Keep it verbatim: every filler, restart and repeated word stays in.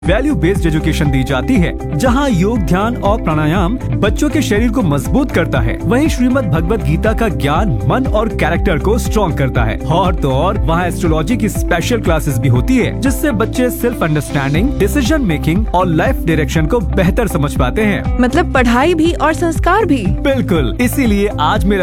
Value based education दी जाती है, जहां योग, ध्यान और प्राणायाम बच्चों के शरीर को मजबूत करता है। वहीं श्रीमद् भगवत गीता का ज्ञान मन और कैरेक्टर को स्ट्रॉन्ग करता है। और तो और वहाँ एस्ट्रोलॉजी की स्पेशल क्लासेस भी होती है, जिससे बच्चे सेल्फ अंडरस्टैंडिंग, डिसीजन मेकिंग और लाइफ डायरेक्शन को बेहतर समझ पाते हैं। मतलब पढ़ाई भी और संस्कार भी। बिल्कुल, इसीलिए आज मेरा